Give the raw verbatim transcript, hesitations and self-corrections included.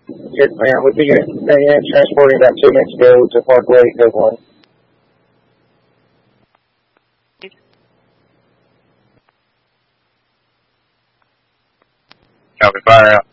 Yes, ma'am. We began, began transporting about two minutes ago to Parkway, Oakland. Copy, fire out.